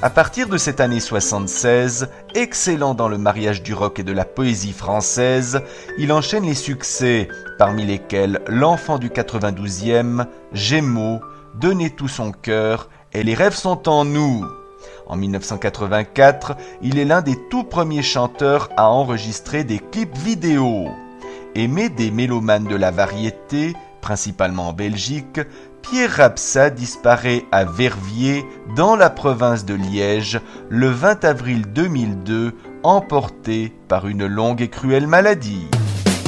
À partir de cette année 76, excellent dans le mariage du rock et de la poésie française, il enchaîne les succès, parmi lesquels L'Enfant du 92e, Gémeaux, Donner tout son cœur et Les rêves sont en nous. En 1984, il est l'un des tout premiers chanteurs à enregistrer des clips vidéo. Aimé des mélomanes de la variété, principalement en Belgique, Pierre Rapsa disparaît à Verviers, dans la province de Liège, le 20 avril 2002, emporté par une longue et cruelle maladie.